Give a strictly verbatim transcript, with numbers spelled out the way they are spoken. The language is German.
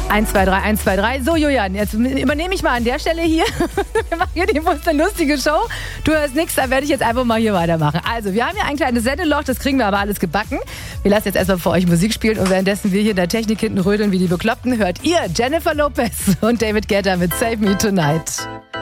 eins, zwei, drei, eins, zwei, drei. So, Julian, jetzt übernehme ich mal an der Stelle hier. Wir machen hier die Wurst eine lustige Show. Du hörst nichts, dann werde ich jetzt einfach mal hier weitermachen. Also, wir haben hier ein kleines Sendeloch, das kriegen wir aber alles gebacken. Wir lassen jetzt erstmal für euch Musik spielen und währenddessen wir hier in der Technik hinten rödeln wie die Bekloppten, hört ihr Jennifer Lopez und David Guetta mit Save Me Tonight.